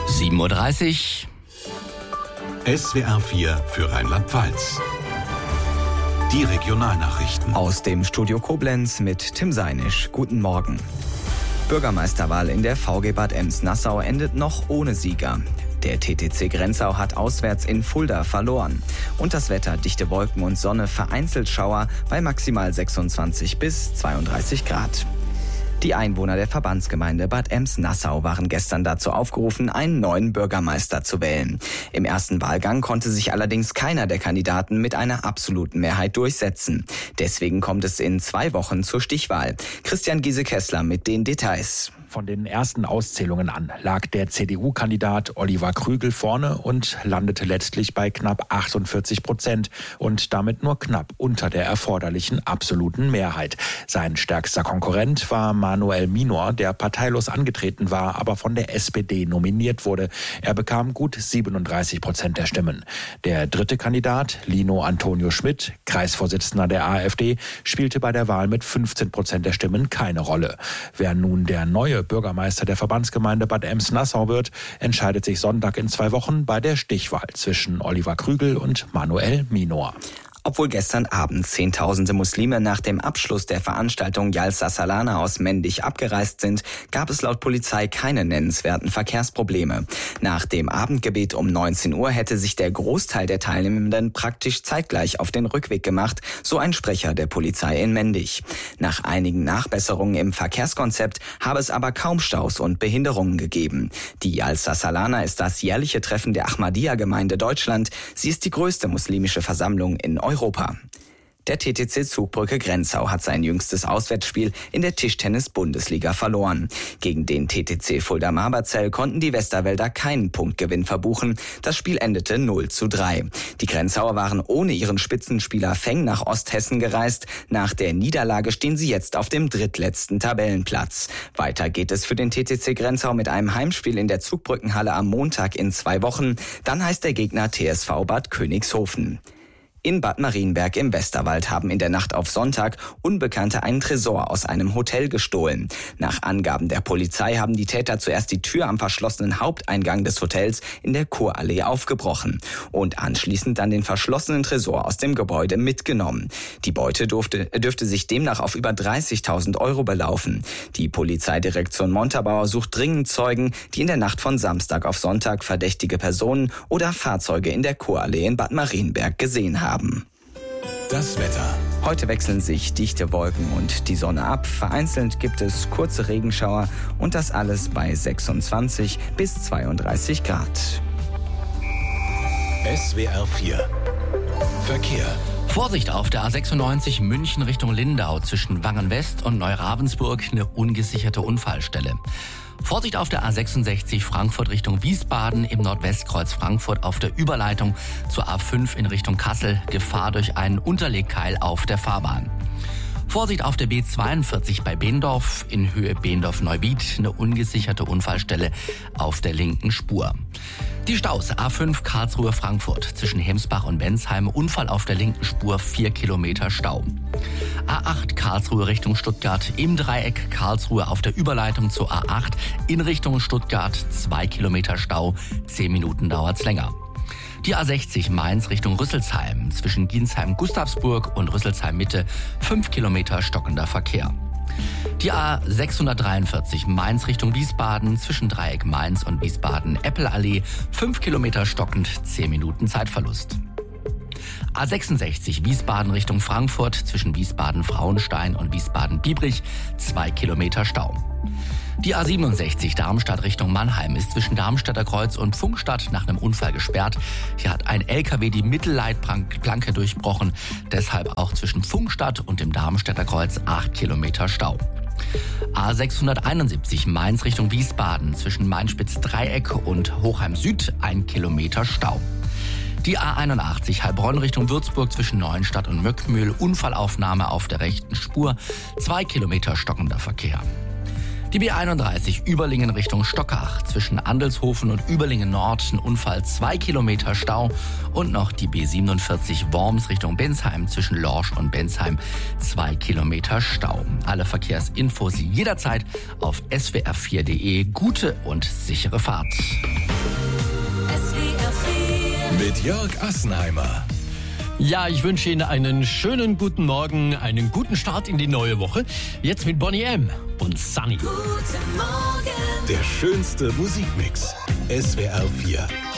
7:30 Uhr. SWR 4 für Rheinland-Pfalz. Die Regionalnachrichten. Aus dem Studio Koblenz mit Tim Seinisch. Guten Morgen. Bürgermeisterwahl in der VG Bad Ems-Nassau endet noch ohne Sieger. Der TTC Grenzau hat auswärts in Fulda verloren. Und das Wetter: dichte Wolken und Sonne, vereinzelt Schauer bei maximal 26 bis 32 Grad. Die Einwohner der Verbandsgemeinde Bad Ems-Nassau waren gestern dazu aufgerufen, einen neuen Bürgermeister zu wählen. Im ersten Wahlgang konnte sich allerdings keiner der Kandidaten mit einer absoluten Mehrheit durchsetzen. Deswegen kommt es in 2 Wochen zur Stichwahl. Christian Giese-Kessler mit den Details. Von den ersten Auszählungen an lag der CDU-Kandidat Oliver Krügel vorne und landete letztlich bei knapp 48% und damit nur knapp unter der erforderlichen absoluten Mehrheit. Sein stärkster Konkurrent war Manuel Minor, der parteilos angetreten war, aber von der SPD nominiert wurde. Er bekam gut 37% der Stimmen. Der dritte Kandidat, Lino Antonio Schmidt, Kreisvorsitzender der AfD, spielte bei der Wahl mit 15% der Stimmen keine Rolle. Wer nun der neue Bürgermeister der Verbandsgemeinde Bad Ems-Nassau wird, entscheidet sich Sonntag in 2 Wochen bei der Stichwahl zwischen Oliver Krügel und Manuel Minor. Obwohl gestern Abend Zehntausende Muslime nach dem Abschluss der Veranstaltung Jalsa Salana aus Mendig abgereist sind, gab es laut Polizei keine nennenswerten Verkehrsprobleme. Nach dem Abendgebet um 19 Uhr hätte sich der Großteil der Teilnehmenden praktisch zeitgleich auf den Rückweg gemacht, so ein Sprecher der Polizei in Mendig. Nach einigen Nachbesserungen im Verkehrskonzept habe es aber kaum Staus und Behinderungen gegeben. Die Jalsa Salana ist das jährliche Treffen der Ahmadiyya-Gemeinde Deutschland. Sie ist die größte muslimische Versammlung in Europa. Der TTC Zugbrücke Grenzau hat sein jüngstes Auswärtsspiel in der Tischtennis-Bundesliga verloren. Gegen den TTC Fulda-Marberzell konnten die Westerwälder keinen Punktgewinn verbuchen. Das Spiel endete 0:3. Die Grenzauer waren ohne ihren Spitzenspieler Feng nach Osthessen gereist. Nach der Niederlage stehen sie jetzt auf dem drittletzten Tabellenplatz. Weiter geht es für den TTC Grenzau mit einem Heimspiel in der Zugbrückenhalle am Montag in 2 Wochen. Dann heißt der Gegner TSV Bad Königshofen. In Bad Marienberg im Westerwald haben in der Nacht auf Sonntag Unbekannte einen Tresor aus einem Hotel gestohlen. Nach Angaben der Polizei haben die Täter zuerst die Tür am verschlossenen Haupteingang des Hotels in der Kurallee aufgebrochen und anschließend dann den verschlossenen Tresor aus dem Gebäude mitgenommen. Die Beute dürfte sich demnach auf über 30.000 Euro belaufen. Die Polizeidirektion Montabaur sucht dringend Zeugen, die in der Nacht von Samstag auf Sonntag verdächtige Personen oder Fahrzeuge in der Kurallee in Bad Marienberg gesehen haben. Das Wetter. Heute wechseln sich dichte Wolken und die Sonne ab. Vereinzelt gibt es kurze Regenschauer und das alles bei 26 bis 32 Grad. SWR 4 Verkehr. Vorsicht auf der A96 München Richtung Lindau zwischen Wangen-West und Neu-Ravensburg, eine ungesicherte Unfallstelle. Vorsicht auf der A66 Frankfurt Richtung Wiesbaden im Nordwestkreuz Frankfurt auf der Überleitung zur A5 in Richtung Kassel. Gefahr durch einen Unterlegkeil auf der Fahrbahn. Vorsicht auf der B42 bei Beendorf in Höhe Beendorf-Neuwied, eine ungesicherte Unfallstelle auf der linken Spur. Die Staus: A5 Karlsruhe-Frankfurt zwischen Hemsbach und Bensheim, Unfall auf der linken Spur, 4 Kilometer Stau. A8 Karlsruhe Richtung Stuttgart im Dreieck Karlsruhe auf der Überleitung zur A8 in Richtung Stuttgart, 2 Kilometer Stau, 10 Minuten dauert's länger. Die A60 Mainz Richtung Rüsselsheim zwischen Ginsheim-Gustavsburg und Rüsselsheim-Mitte, 5 Kilometer stockender Verkehr. Die A643 Mainz Richtung Wiesbaden zwischen Dreieck Mainz und Wiesbaden-Eppelallee, 5 Kilometer stockend, 10 Minuten Zeitverlust. A66 Wiesbaden Richtung Frankfurt zwischen Wiesbaden-Frauenstein und Wiesbaden-Biebrich, 2 Kilometer Stau. Die A67 Darmstadt Richtung Mannheim ist zwischen Darmstädter Kreuz und Pfungstadt nach einem Unfall gesperrt. Hier hat ein LKW die Mittelleitplanke durchbrochen, deshalb auch zwischen Pfungstadt und dem Darmstädter Kreuz 8 Kilometer Stau. A671 Mainz Richtung Wiesbaden zwischen Mainspitz-Dreieck und Hochheim Süd, 1 Kilometer Stau. Die A81 Heilbronn Richtung Würzburg zwischen Neuenstadt und Möckmühl, Unfallaufnahme auf der rechten Spur, 2 Kilometer stockender Verkehr. Die B31 Überlingen Richtung Stockach zwischen Andelshofen und Überlingen Nord, ein Unfall, 2 Kilometer Stau. Und noch die B47 Worms Richtung Bensheim zwischen Lorsch und Bensheim, 2 Kilometer Stau. Alle Verkehrsinfos jederzeit auf swr4.de. Gute und sichere Fahrt. SWR 4 Mit Jörg Assenheimer. Ja, ich wünsche Ihnen einen schönen guten Morgen, einen guten Start in die neue Woche. Jetzt mit Boney M. und Sunny. Guten Morgen. Der schönste Musikmix. SWR 4.